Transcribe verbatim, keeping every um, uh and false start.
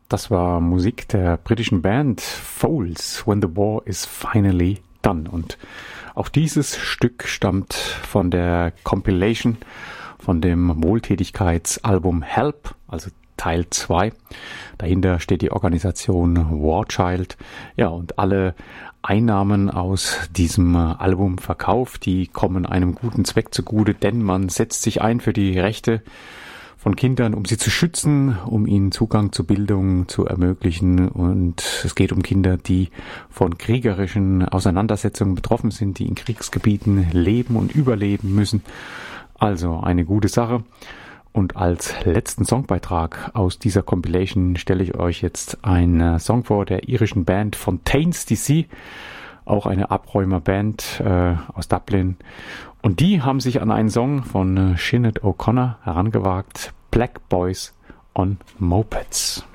das war Musik der britischen Band Foals, When the War is Finally Done. Und auch dieses Stück stammt von der Compilation von dem Wohltätigkeitsalbum Help, also Teil zwei. Dahinter steht die Organisation War Child. Ja, und alle Einnahmen aus diesem Albumverkauf, die kommen einem guten Zweck zugute, denn man setzt sich ein für die Rechte von Kindern, um sie zu schützen, um ihnen Zugang zu Bildung zu ermöglichen. Und es geht um Kinder, die von kriegerischen Auseinandersetzungen betroffen sind, die in Kriegsgebieten leben und überleben müssen. Also eine gute Sache. Und als letzten Songbeitrag aus dieser Compilation stelle ich euch jetzt einen Song vor der irischen Band Fontaines D C, auch eine Abräumerband äh, aus Dublin. Und die haben sich an einen Song von äh, Sinead O'Connor herangewagt, Black Boys on Mopeds.